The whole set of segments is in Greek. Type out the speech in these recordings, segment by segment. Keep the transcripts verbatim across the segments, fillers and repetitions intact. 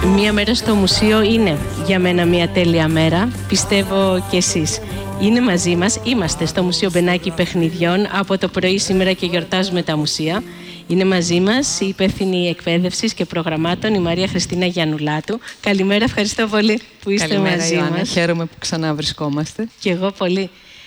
Μία μέρα στο μουσείο είναι για μένα μια τέλεια μέρα, πιστεύω και εσείς. Είναι μαζί μας, είμαστε στο Μουσείο Μπενάκη Παιχνιδιών από το πρωί σήμερα και γιορτάζουμε τα μουσεία. Είναι μαζί μας η υπεύθυνη εκπαίδευσης και προγραμμάτων, η Μαρία Χριστίνα Γιαννουλάτου. Καλημέρα, ευχαριστώ πολύ που είστε Καλημέρα, μαζί Ιωάννα. μας. Χαίρομαι που ξανά βρισκόμαστε. Και εγώ πολύ.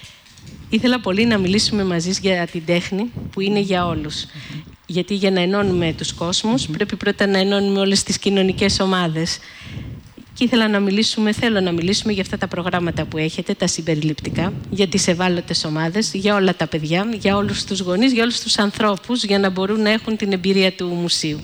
Ήθελα πολύ να μιλήσουμε μαζί για την τέχνη που είναι για όλους. Mm-hmm. Γιατί για να ενώνουμε τους κόσμους mm-hmm. πρέπει πρώτα να ενώνουμε όλες τις κοινωνικές ομάδες. Και ήθελα να μιλήσουμε, θέλω να μιλήσουμε για αυτά τα προγράμματα που έχετε, τα συμπεριληπτικά, για τις ευάλωτες ομάδες, για όλα τα παιδιά, για όλους τους γονείς, για όλους τους ανθρώπους, για να μπορούν να έχουν την εμπειρία του μουσείου.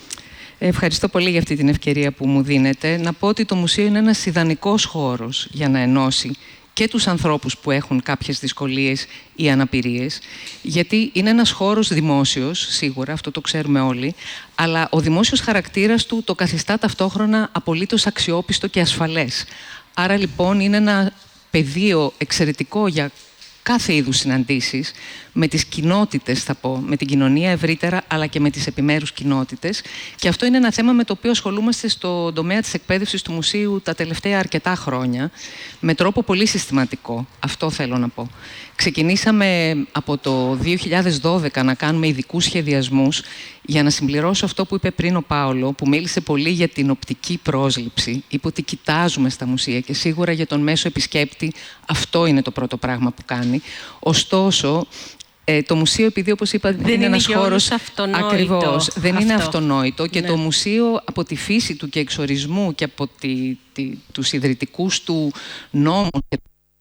Ευχαριστώ πολύ για αυτή την ευκαιρία που μου δίνετε. Να πω ότι το μουσείο είναι ένας ιδανικός χώρος για να ενώσει και τους ανθρώπους που έχουν κάποιες δυσκολίες ή αναπηρίες, γιατί είναι ένας χώρος δημόσιος, σίγουρα, αυτό το ξέρουμε όλοι, αλλά ο δημόσιος χαρακτήρας του το καθιστά ταυτόχρονα απολύτως αξιόπιστο και ασφαλές. Άρα λοιπόν είναι ένα πεδίο εξαιρετικό για κάθε είδους συναντήσεις με τις κοινότητες, θα πω, με την κοινωνία ευρύτερα, αλλά και με τις επιμέρους κοινότητες. Και αυτό είναι ένα θέμα με το οποίο ασχολούμαστε στον τομέα της εκπαίδευσης του μουσείου τα τελευταία αρκετά χρόνια, με τρόπο πολύ συστηματικό. Αυτό θέλω να πω. Ξεκινήσαμε από το δύο χιλιάδες δώδεκα να κάνουμε ειδικούς σχεδιασμούς για να συμπληρώσω αυτό που είπε πριν ο Πάολο, που μίλησε πολύ για την οπτική πρόσληψη. Είπε ότι κοιτάζουμε στα μουσεία και σίγουρα για τον μέσο επισκέπτη αυτό είναι το πρώτο πράγμα που κάνει. Ωστόσο, Ε, το μουσείο, επειδή όπως είπα δεν, δεν είναι ένας χώρος ακριβώς, δεν αυτό. είναι αυτονόητο και ναι. το μουσείο από τη φύση του και εξορισμού και από τη, τη, τους ιδρυτικούς του νόμους και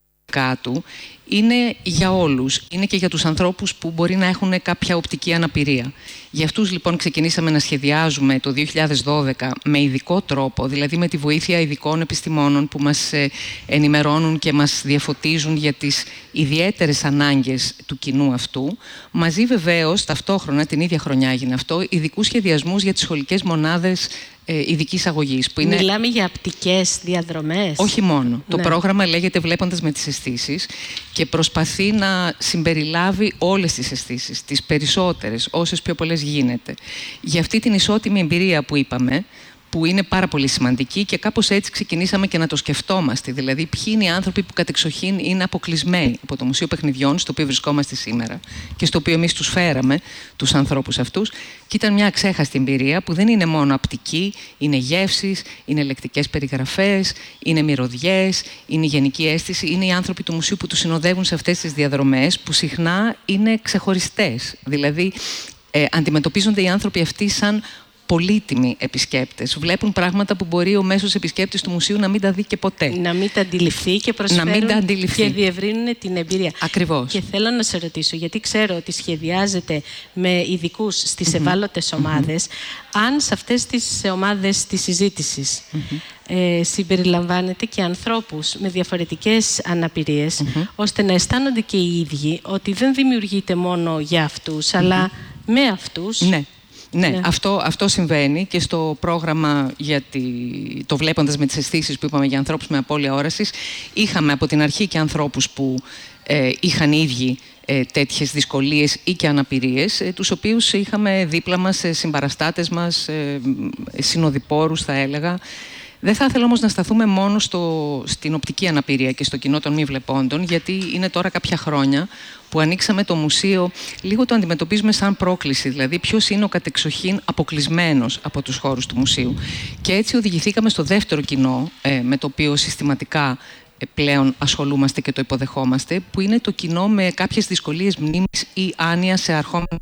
κάτω είναι για όλους, είναι και για τους ανθρώπους που μπορεί να έχουν κάποια οπτική αναπηρία. Για αυτούς λοιπόν ξεκινήσαμε να σχεδιάζουμε το δύο χιλιάδες δώδεκα με ειδικό τρόπο, δηλαδή με τη βοήθεια ειδικών επιστημόνων που μας ενημερώνουν και μας διαφωτίζουν για τις ιδιαίτερες ανάγκες του κοινού αυτού. Μαζί βεβαίως, ταυτόχρονα την ίδια χρονιά έγινε αυτό, ειδικούς σχεδιασμούς για τις σχολικές μονάδες ειδικής αγωγής. Που είναι... Μιλάμε για απτικές διαδρομές. Όχι μόνο. Ναι. Το πρόγραμμα λέγεται Βλέποντας με τις αισθήσεις και προσπαθεί να συμπεριλάβει όλες τις αισθήσεις, τις περισσότερες, όσες πιο πολλές γίνεται. Για αυτή την ισότιμη εμπειρία που είπαμε, που είναι πάρα πολύ σημαντική και κάπως έτσι ξεκινήσαμε και να το σκεφτόμαστε. Δηλαδή, ποιοι είναι οι άνθρωποι που κατεξοχήν είναι αποκλεισμένοι από το Μουσείο Παιχνιδιών, στο οποίο βρισκόμαστε σήμερα και στο οποίο εμείς τους φέραμε, τους ανθρώπους αυτούς. Και ήταν μια αξέχαστη εμπειρία που δεν είναι μόνο απτική, είναι γεύσεις, είναι λεκτικές περιγραφές, είναι μυρωδιές, είναι η γενική αίσθηση, είναι οι άνθρωποι του μουσείου που τους συνοδεύουν σε αυτές τις διαδρομές που συχνά είναι ξεχωριστές. Δηλαδή, ε, αντιμετωπίζονται οι άνθρωποι αυτοί σαν πολύτιμοι επισκέπτες. Βλέπουν πράγματα που μπορεί ο μέσος επισκέπτης του μουσείου να μην τα δει και ποτέ. Να μην τα αντιληφθεί και προσφέρουν να μην τα αντιληφθεί. Και διευρύνουν την εμπειρία. Ακριβώς. Και θέλω να σε ρωτήσω, γιατί ξέρω ότι σχεδιάζεται με ειδικούς στις mm-hmm. ευάλωτες ομάδες, mm-hmm. αν σε αυτές τις ομάδες της συζήτησης mm-hmm. ε, συμπεριλαμβάνεται και ανθρώπους με διαφορετικές αναπηρίες, mm-hmm. ώστε να αισθάνονται και οι ίδιοι ότι δεν δημιουργείται μόνο για αυτούς, mm-hmm. αλλά με αυτούς. Ναι. Ναι, ναι. Αυτό, αυτό συμβαίνει και στο πρόγραμμα για τη, το Βλέποντας με τις αισθήσεις που είπαμε για ανθρώπους με απώλεια όρασης. Είχαμε από την αρχή και ανθρώπους που ε, είχαν οι ίδιοι ε, τέτοιες δυσκολίες ή και αναπηρίες, ε, τους οποίους είχαμε δίπλα μας, ε, συμπαραστάτες μας, ε, συνοδοιπόρους θα έλεγα. Δεν θα ήθελα όμως να σταθούμε μόνο στο, στην οπτική αναπηρία και στο κοινό των μη βλεπόντων, γιατί είναι τώρα κάποια χρόνια που ανοίξαμε το μουσείο, λίγο το αντιμετωπίζουμε σαν πρόκληση, δηλαδή ποιος είναι ο κατεξοχήν αποκλεισμένος από τους χώρους του μουσείου. Και έτσι οδηγηθήκαμε στο δεύτερο κοινό, ε, με το οποίο συστηματικά ε, πλέον ασχολούμαστε και το υποδεχόμαστε, που είναι το κοινό με κάποιες δυσκολίες μνήμης ή άνοια σε αρχόμενο.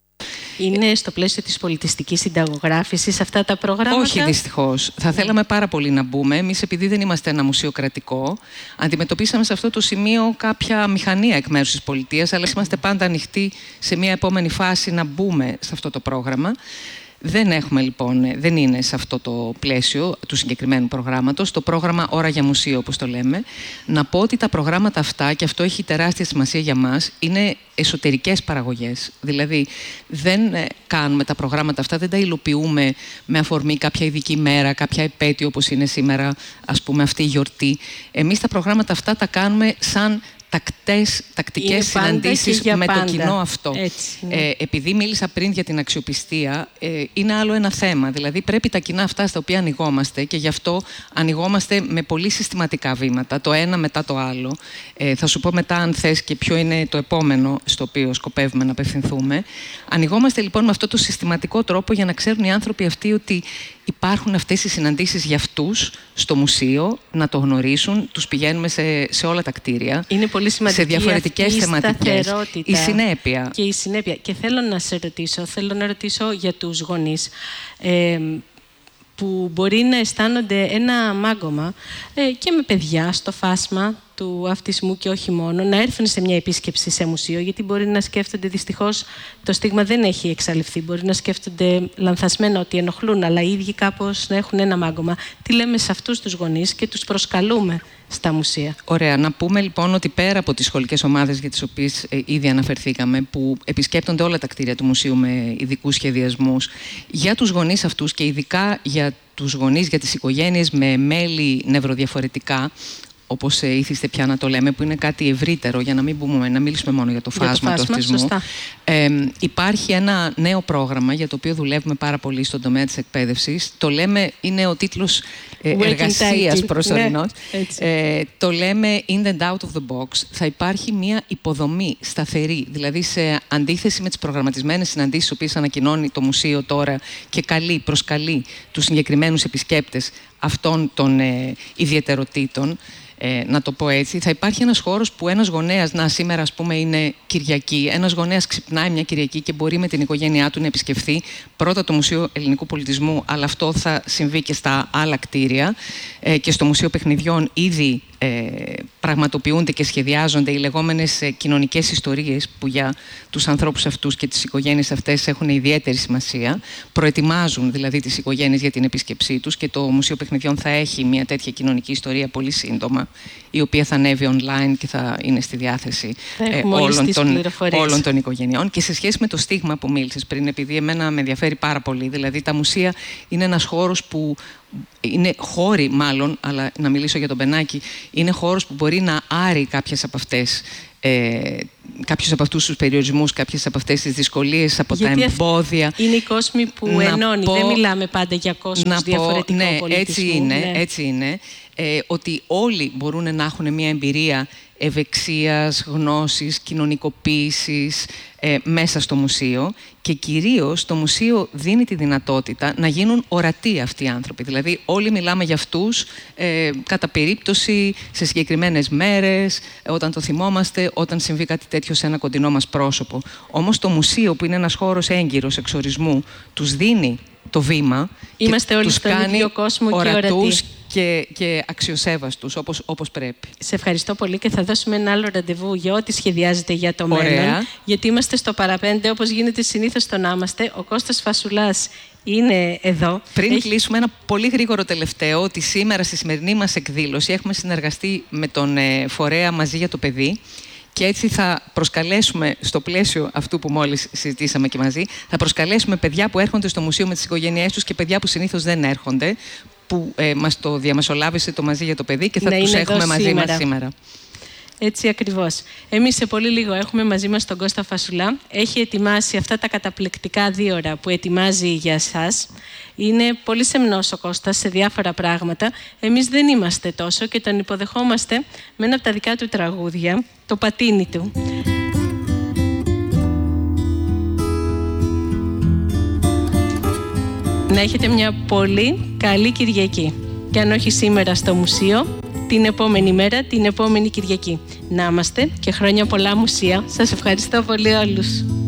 Είναι στο πλαίσιο της πολιτιστικής συνταγογράφησης αυτά τα προγράμματα? Όχι, δυστυχώς. Θα θέλαμε πάρα πολύ να μπούμε. Εμείς, επειδή δεν είμαστε ένα μουσείο κρατικό, αντιμετωπίσαμε σε αυτό το σημείο κάποια μηχανία εκ μέρους της πολιτείας, αλλά είμαστε πάντα ανοιχτοί σε μια επόμενη φάση να μπούμε σε αυτό το πρόγραμμα. Δεν έχουμε λοιπόν, δεν είναι σε αυτό το πλαίσιο του συγκεκριμένου προγράμματος, το πρόγραμμα Ώρα για Μουσείο, όπως το λέμε. Να πω ότι τα προγράμματα αυτά, και αυτό έχει τεράστια σημασία για μας, είναι εσωτερικές παραγωγές. Δηλαδή, δεν κάνουμε τα προγράμματα αυτά, δεν τα υλοποιούμε με αφορμή κάποια ειδική μέρα, κάποια επέτειο, όπως είναι σήμερα, ας πούμε, αυτή η γιορτή. Εμείς τα προγράμματα αυτά τα κάνουμε σαν τακτές, τακτικές συναντήσεις με πάντα. το κοινό αυτό. Έτσι, ναι. ε, επειδή μίλησα πριν για την αξιοπιστία, ε, είναι άλλο ένα θέμα. Δηλαδή πρέπει τα κοινά αυτά στα οποία ανοιγόμαστε, και γι' αυτό ανοιγόμαστε με πολύ συστηματικά βήματα, το ένα μετά το άλλο. Ε, θα σου πω μετά, αν θες, και ποιο είναι το επόμενο στο οποίο σκοπεύουμε να απευθυνθούμε. Ανοιγόμαστε λοιπόν με αυτό το συστηματικό τρόπο για να ξέρουν οι άνθρωποι αυτοί ότι υπάρχουν αυτές οι συναντήσεις για αυτούς στο μουσείο, να το γνωρίσουν. Τους πηγαίνουμε σε, σε όλα τα κτίρια. Είναι πολύ σημαντική σε διαφορετικές θεματικές. Η συνέπεια. Και η συνέπεια. Και θέλω να σε ρωτήσω, θέλω να ρωτήσω για τους γονείς. Ε, που μπορεί να αισθάνονται ένα μάγκωμα ε, και με παιδιά στο φάσμα του αυτισμού και όχι μόνο, να έρθουν σε μια επίσκεψη σε μουσείο, γιατί μπορεί να σκέφτονται, δυστυχώς το στίγμα δεν έχει εξαλειφθεί, μπορεί να σκέφτονται λανθασμένα ότι ενοχλούν, αλλά οι ίδιοι κάπως να έχουν ένα μάγκωμα. Τι λέμε σε αυτούς τους γονείς και τους προσκαλούμε στα μουσεία? Ωραία. Να πούμε λοιπόν ότι πέρα από τις σχολικές ομάδες για τις οποίες ε, ήδη αναφερθήκαμε, που επισκέπτονται όλα τα κτίρια του μουσείου με ειδικούς σχεδιασμούς, για τους γονείς αυτούς και ειδικά για τους γονείς, για τις οικογένειες με μέλη νευροδιαφορετικά, όπως ε, ήθιστε πια να το λέμε, που είναι κάτι ευρύτερο, για να μην πούμε, να μιλήσουμε μόνο για το φάσμα, για το φάσμα του αυτισμού. Ε, υπάρχει ένα νέο πρόγραμμα για το οποίο δουλεύουμε πάρα πολύ στον τομέα της εκπαίδευσης. Το λέμε, είναι ο τίτλος ε, εργασίας προσωρινός. Ναι, ε, το λέμε In and Out of the Box. Θα υπάρχει μια υποδομή σταθερή, δηλαδή σε αντίθεση με τις προγραμματισμένες συναντήσεις, τις οποίες ανακοινώνει το μουσείο τώρα και καλεί, προσκαλεί τους συγκεκριμένους επισκέπτες αυτών των ε, ιδιαιτεροτήτων. Ε, να το πω έτσι, θα υπάρχει ένας χώρος που ένας γονέας, να σήμερα ας πούμε είναι Κυριακή, ένας γονέας ξυπνάει μια Κυριακή και μπορεί με την οικογένειά του να επισκεφθεί πρώτα το Μουσείο Ελληνικού Πολιτισμού, αλλά αυτό θα συμβεί και στα άλλα κτίρια, ε, και στο Μουσείο Παιχνιδιών ήδη ε, πραγματοποιούνται και σχεδιάζονται οι λεγόμενες ε, κοινωνικές ιστορίες, που για τους ανθρώπους αυτούς και τις οικογένειες αυτές έχουν ιδιαίτερη σημασία. Προετοιμάζουν δηλαδή τις οικογένειες για την επίσκεψή τους, και το Μουσείο Παιχνιδιών θα έχει μια τέτοια κοινωνική ιστορία πολύ σύντομα, η οποία θα ανέβει online και θα είναι στη διάθεση ε, όλων, των, όλων των οικογενειών. Και σε σχέση με το στίγμα που μίλησες πριν, επειδή εμένα με ενδιαφέρει πάρα πολύ, δηλαδή τα μουσεία είναι ένας χώρος που είναι χώροι μάλλον, αλλά να μιλήσω για τον Μπενάκη, είναι χώρος που μπορεί να άρει κάποιες από αυτές, ε, κάποιους από αυτούς τους περιορισμούς, κάποιες από αυτές τις δυσκολίες, από γιατί τα εμπόδια. Είναι η κόσμη που να ενώνει, πω, δεν μιλάμε πάντα για κόσμους διαφορετικό ναι, πολιτισμού. Έτσι είναι, ναι. έτσι είναι. Ε, ότι όλοι μπορούν να έχουν μια εμπειρία ευεξίας, γνώσης, κοινωνικοποίησης ε, μέσα στο μουσείο, και κυρίως το μουσείο δίνει τη δυνατότητα να γίνουν ορατοί αυτοί οι άνθρωποι. Δηλαδή όλοι μιλάμε για αυτούς ε, κατά περίπτωση σε συγκεκριμένες μέρες, όταν το θυμόμαστε, όταν συμβεί κάτι τέτοιο σε ένα κοντινό μας πρόσωπο. Όμως το μουσείο, που είναι ένας χώρος έγκυρος εξορισμού, τους δίνει το βήμα. Είμαστε όλοι στον ίδιο κόσμο και ορατοί. Και, και αξιοσέβαστους, όπως, όπως πρέπει. Σε ευχαριστώ πολύ, και θα δώσουμε ένα άλλο ραντεβού για ό,τι σχεδιάζεται για το Ωραία. μέλλον. Γιατί είμαστε στο παραπέντε, όπως γίνεται συνήθως το να είμαστε. Ο Κώστας Φασουλάς είναι εδώ. Πριν Έχει... κλείσουμε, ένα πολύ γρήγορο τελευταίο, ότι σήμερα στη σημερινή μας εκδήλωση έχουμε συνεργαστεί με τον ε, φορέα Μαζί για το Παιδί. Και έτσι θα προσκαλέσουμε, στο πλαίσιο αυτού που μόλις συζητήσαμε και μαζί, θα προσκαλέσουμε παιδιά που έρχονται στο μουσείο με τις οικογένειές τους και παιδιά που συνήθως δεν έρχονται, που ε, μας το διαμεσολάβησε το Μαζί για το Παιδί, και θα να τους έχουμε μαζί σήμερα. μας σήμερα. Έτσι ακριβώς. Εμείς σε πολύ λίγο έχουμε μαζί μας τον Κώστα Φασουλά. Έχει ετοιμάσει αυτά τα καταπληκτικά δύο ώρα που ετοιμάζει για εσάς. Είναι πολύ σεμνός ο Κώστας σε διάφορα πράγματα. Εμείς δεν είμαστε τόσο, και τον υποδεχόμαστε με ένα από τα δικά του τραγούδια, το πατίνι του. Να έχετε μια πολύ καλή Κυριακή. Και αν όχι σήμερα στο μουσείο, την επόμενη μέρα, την επόμενη Κυριακή. Να είμαστε, και χρόνια πολλά μουσεία. Σας ευχαριστώ πολύ όλους.